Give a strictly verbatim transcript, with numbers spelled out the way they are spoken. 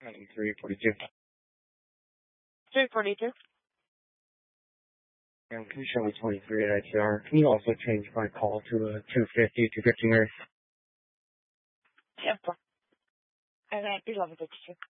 three forty-two. three forty-two. And can you show me twenty-three at I T R? Can you also change my call to a two fifty, two fifty nurse? Yep. And I do love it, too.